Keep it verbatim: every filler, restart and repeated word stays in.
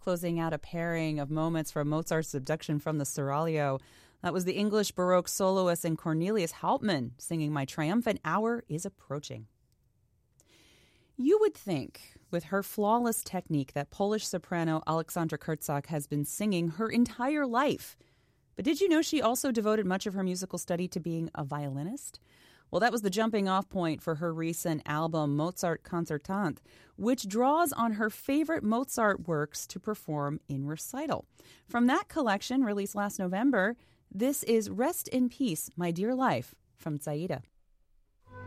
closing out a pairing of moments from Mozart's Abduction from the Seraglio. That was the English Baroque soloist and Cornelius Hauptmann singing My Triumphant Hour is Approaching. You would think, with her flawless technique, that Polish soprano Aleksandra Kurtzak has been singing her entire life. But did you know she also devoted much of her musical study to being a violinist? Well, that was the jumping-off point for her recent album, Mozart Concertant, which draws on her favorite Mozart works to perform in recital. From that collection, released last November, this is Rest in Peace, My Dear Life, from Zaida.